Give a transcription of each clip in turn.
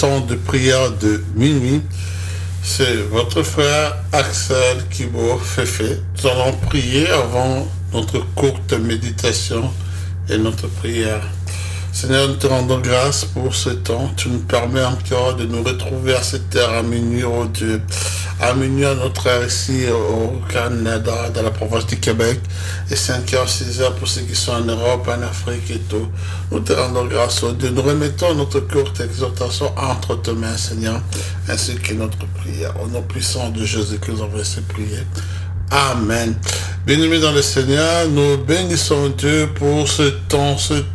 temps de prière de minuit. C'est votre frère Axel Kibo Fefe. Nous allons prier avant notre courte méditation et notre prière. Seigneur, nous te rendons grâce pour ce temps. Tu nous permets encore de nous retrouver à cette heure à minuit, oh Dieu. À minuit à notre heure ici au Canada, dans la province du Québec. Et 5h, 6h pour ceux qui sont en Europe, en Afrique et tout. Nous te rendons grâce, oh Dieu. Nous remettons notre courte exhortation entre tes mains, Seigneur, ainsi que notre prière. Au nom puissant de Jésus que nous avons laissé prier. Amen. Bien-aimés dans le Seigneur, nous bénissons Dieu pour ce temps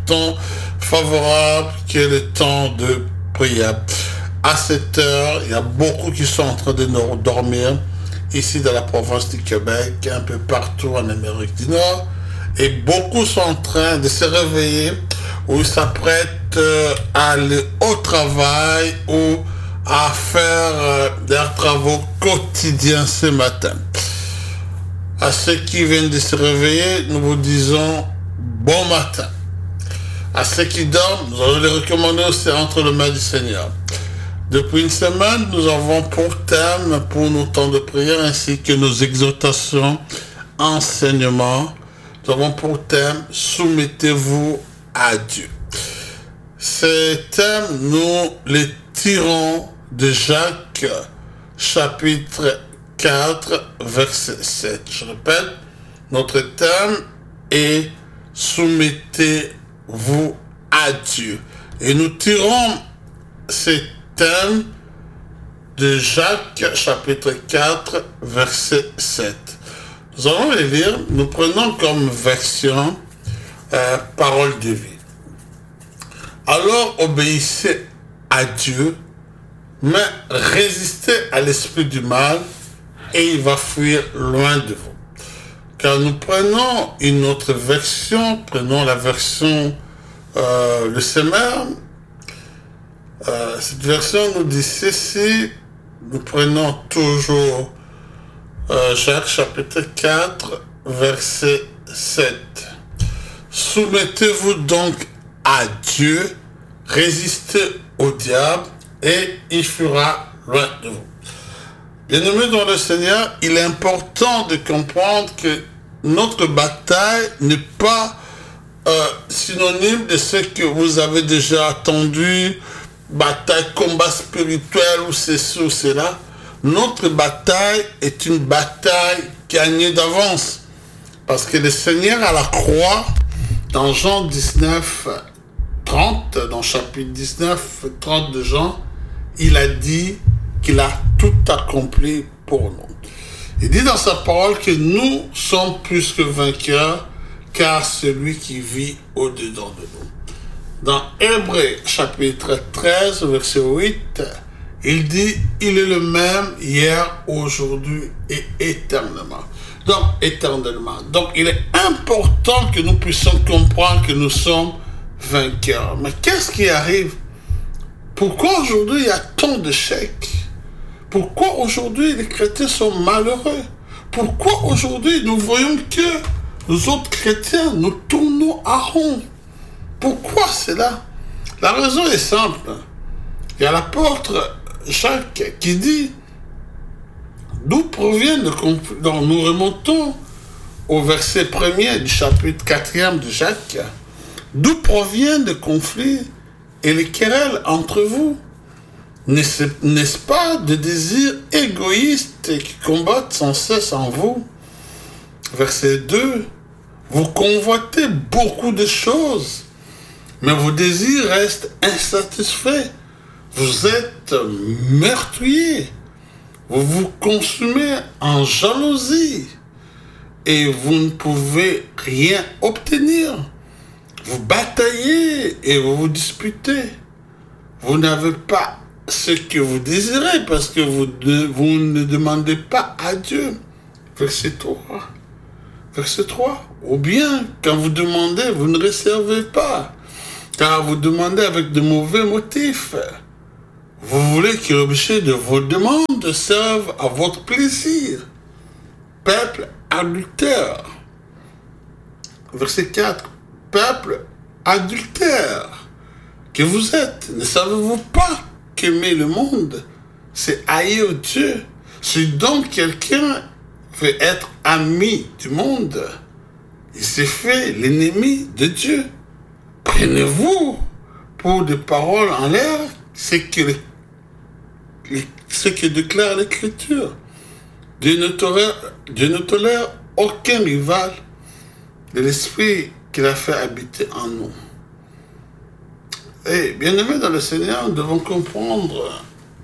favorable qui est le temps de prière. À cette heure, il y a beaucoup qui sont en train de dormir ici dans la province du Québec, un peu partout en Amérique du Nord, et beaucoup sont en train de se réveiller ou s'apprêtent à aller au travail ou à faire leurs travaux quotidiens ce matin. À ceux qui viennent de se réveiller, nous vous disons bon matin. À ceux qui dorment, nous allons les recommander aussi entre les mains du Seigneur. Depuis une semaine, nous avons pour thème, pour nos temps de prière, ainsi que nos exhortations, enseignements, nous avons pour thème, soumettez-vous à Dieu. Ces thèmes, nous les tirons de Jacques, chapitre 4, verset 7. Je répète, notre thème est soumettez-vous à Dieu. Et nous tirons ces thèmes de Jacques, chapitre 4, verset 7. Nous allons les lire. Nous prenons comme version parole de vie. Alors obéissez à Dieu, mais résistez à l'esprit du mal, et il va fuir loin de vous. Car nous prenons une autre version, prenons la version le Semeur. Cette version nous dit ceci, nous prenons toujours Jacques chapitre 4, verset 7. Soumettez-vous donc à Dieu, résistez au diable, et il fuira loin de vous. Bien-aimés dans le Seigneur, il est important de comprendre que notre bataille n'est pas synonyme de ce que vous avez déjà entendu, bataille, combat spirituel ou ceci ou cela. Notre bataille est une bataille gagnée d'avance. Parce que le Seigneur à la croix, dans Jean 19, 30, dans chapitre 19, 30 de Jean, il a dit qu'il a tout accompli pour nous. Il dit dans sa parole que nous sommes plus que vainqueurs, car celui qui vit au-dedans de nous. Dans Hébreux chapitre 13, verset 8, il dit, il est le même hier, aujourd'hui et éternellement. Donc, éternellement. Donc, il est important que nous puissions comprendre que nous sommes vainqueurs. Mais qu'est-ce qui arrive? Pourquoi aujourd'hui il y a tant d'échecs? Pourquoi aujourd'hui les chrétiens sont malheureux? Pourquoi aujourd'hui nous voyons que nous autres chrétiens, nous tournons à rond? Pourquoi cela? La raison est simple. Il y a l'apôtre Jacques qui dit, d'où provient le conflit? Donc nous remontons au verset 1er du chapitre 4e de Jacques. D'où provient le conflit et les querelles entre vous? N'est-ce pas des désirs égoïstes qui combattent sans cesse en vous? Verset 2. Vous convoitez beaucoup de choses, mais vos désirs restent insatisfaits. Vous êtes meurtriers. Vous vous consumez en jalousie et vous ne pouvez rien obtenir. Vous bataillez et vous vous disputez. Vous n'avez pas ce que vous désirez parce que vous ne demandez pas à Dieu. Verset 3. Verset 3. Ou bien, quand vous demandez, vous ne recevez pas, car vous demandez avec de mauvais motifs. Vous voulez que l'objet de vos demandes serve à votre plaisir. Peuple adultère. Verset 4. Peuple adultère que vous êtes, ne savez-vous pas qu'aimer le monde, c'est haïr Dieu. Si donc quelqu'un veut être ami du monde, il s'est fait l'ennemi de Dieu. Prenez-vous pour des paroles en l'air, ce que déclare l'Écriture. Dieu ne tolère aucun rival de l'Esprit qu'il a fait habiter en nous. Et bien-aimés dans le Seigneur, nous devons comprendre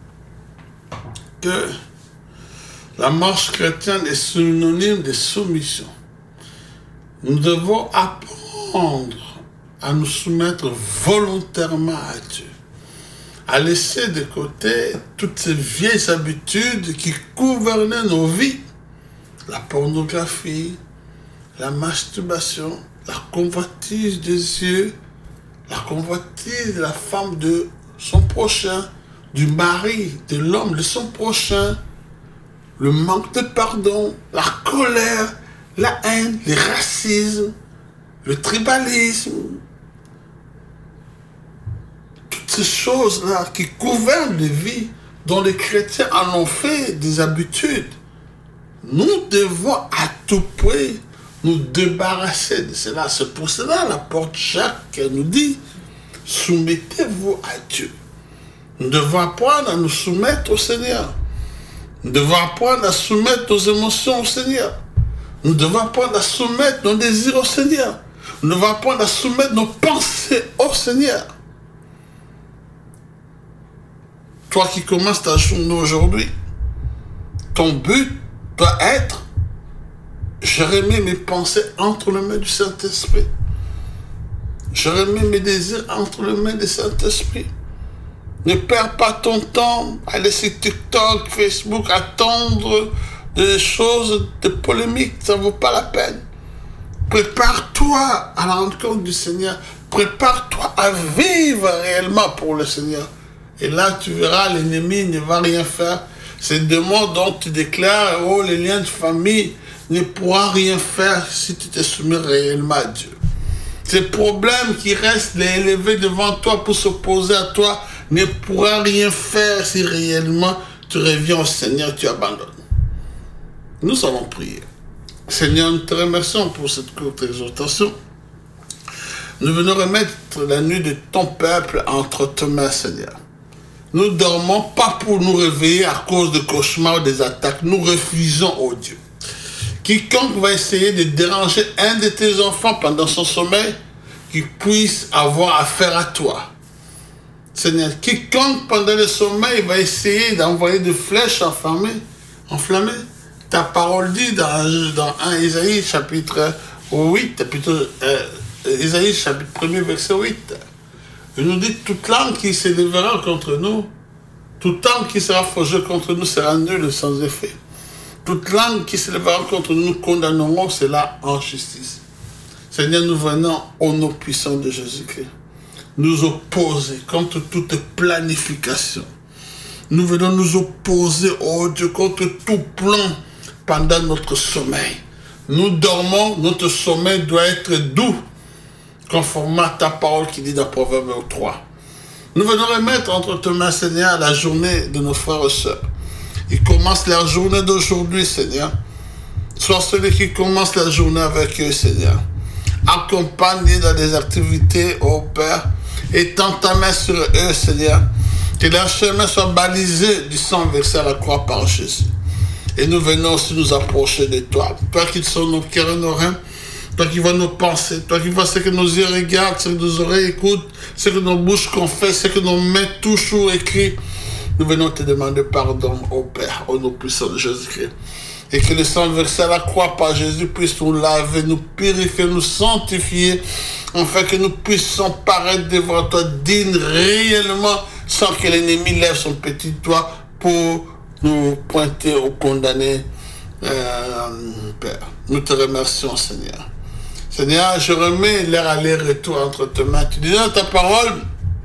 que la marche chrétienne est synonyme de soumission. Nous devons apprendre à nous soumettre volontairement à Dieu, à laisser de côté toutes ces vieilles habitudes qui gouvernaient nos vies, la pornographie, la masturbation, la convoitise des yeux, la convoitise de la femme de son prochain, du mari, de l'homme de son prochain, le manque de pardon, la colère, la haine, le racisme, le tribalisme, toutes ces choses-là qui gouvernent les vies, dont les chrétiens en ont fait des habitudes. Nous devons à tout prix nous débarrasser de cela. C'est pour cela l'apôtre Jacques nous dit, soumettez-vous à Dieu. Nous devons apprendre à nous soumettre au Seigneur. Nous devons apprendre à soumettre nos émotions au Seigneur. Nous devons apprendre à soumettre nos désirs au Seigneur. Nous devons apprendre à soumettre nos pensées au Seigneur. Toi qui commences ta journée aujourd'hui, ton but doit être, je remets mes pensées entre les mains du Saint-Esprit. Je remets mes désirs entre les mains du Saint-Esprit. Ne perds pas ton temps à laisser TikTok, Facebook, attendre des choses, des polémiques, ça ne vaut pas la peine. Prépare-toi à la rencontre du Seigneur. Prépare-toi à vivre réellement pour le Seigneur. Et là, tu verras, l'ennemi ne va rien faire. Ces démons dont tu déclares, oh, les liens de famille, ne pourra rien faire si tu te soumets réellement à Dieu. Ces problèmes qui restent élevés devant toi pour s'opposer à toi ne pourra rien faire si réellement tu reviens au Seigneur, tu abandonnes. Nous allons prier. Seigneur, nous te remercions pour cette courte exhortation. Nous venons remettre la nuit de ton peuple entre tes mains, Seigneur. Nous ne dormons pas pour nous réveiller à cause de cauchemars ou des attaques. Nous refusons, oh Dieu. Quiconque va essayer de déranger un de tes enfants pendant son sommeil, qu'il puisse avoir affaire à toi. Seigneur, quiconque pendant le sommeil va essayer d'envoyer des flèches enflammées, ta parole dit dans 1 Isaïe chapitre 8, Isaïe chapitre 1er verset 8, il nous dit, toute langue qui s'élèvera contre nous, toute langue qui sera forgée contre nous sera nulle sans effet. Toute langue qui s'élèvera contre nous, nous condamnerons cela en justice. Seigneur, nous venons au nom puissant de Jésus-Christ nous opposer contre toute planification. Nous venons nous opposer, oh Dieu, contre tout plan pendant notre sommeil. Nous dormons, notre sommeil doit être doux, conformément à ta parole qui dit dans Proverbe 3. Nous venons remettre entre tes mains, Seigneur, la journée de nos frères et sœurs. Ils commencent la journée d'aujourd'hui, Seigneur. Sois celui qui commence la journée avec eux, Seigneur. Accompagne dans des activités, ô Père, et tends ta main sur eux, Seigneur. Que leur chemin soit balisé du sang versé à la croix par Jésus. Et nous venons aussi nous approcher de toi. Toi qui sont nos cœurs et nos reins, toi qui vois nos pensées, toi qui vois ce que nos yeux regardent, ce que nos oreilles écoutent, ce que nos bouches confessent, ce que nos mains touchent ou écrivent. Nous venons te demander pardon, ô Père, au nom puissant de Jésus-Christ. Et que le sang versé à la croix par Jésus puisse nous laver, nous purifier, nous sanctifier, afin que nous puissions paraître devant toi dignes réellement, sans que l'ennemi lève son petit doigt pour nous pointer au condamné. Père, nous te remercions, Seigneur. Seigneur, je remets l'air aller-retour entre tes mains. Tu dis dans ta parole,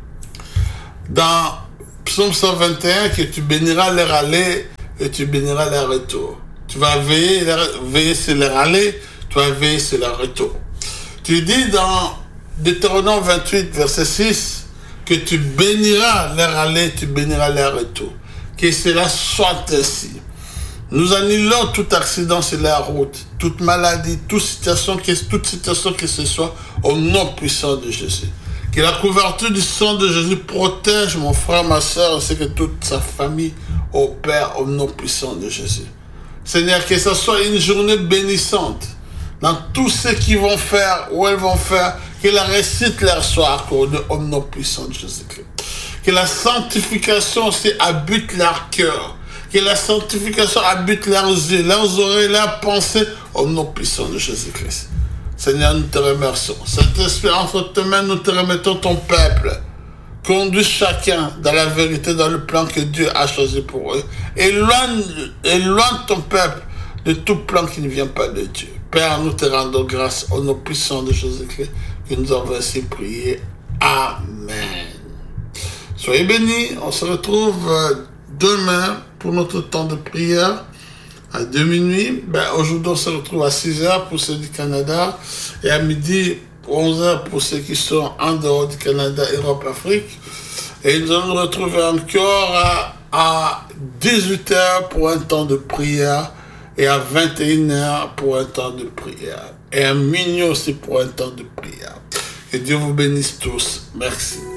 dans Psaume 121, que tu béniras l'air aller et tu béniras l'air retour. Tu vas veiller sur l'air aller, tu vas veiller sur l'air retour. Tu dis dans Deutéronome 28, verset 6, que tu béniras leur aller, tu béniras leur retour. Que cela soit ainsi. Nous annulons tout accident sur la route, toute maladie, toute situation que ce soit, au nom puissant de Jésus. Que la couverture du sang de Jésus protège mon frère, ma soeur, ainsi que toute sa famille, au Père, au nom puissant de Jésus. Seigneur, que ce soit une journée bénissante dans tout ce qu'ils vont faire, où elles vont faire, que la réussite leur soit accordée au nom puissant de Jésus-Christ. Que la sanctification aussi habite leur cœur. Que la sanctification habite leurs yeux, leurs oreilles, leurs pensées, au nom puissant de Jésus-Christ. Seigneur, nous te remercions. Saint-Esprit, entre tes mains, nous te remettons ton peuple. Conduis chacun dans la vérité, dans le plan que Dieu a choisi pour eux. Éloigne ton peuple de tout plan qui ne vient pas de Dieu. Père, nous te rendons grâce au nom puissant de Jésus-Christ que nous avons ainsi prié. Amen. Soyez bénis. On se retrouve demain pour notre temps de prière à 2 minuit. Aujourd'hui, on se retrouve à 6h pour ceux du Canada et à midi 11h pour ceux qui sont en dehors du Canada, Europe, Afrique. Et nous allons nous retrouver encore à 18h pour un temps de prière et à 21h pour un temps de prière. Et à minuit aussi pour un temps de prière. Que Dieu vous bénisse tous. Merci.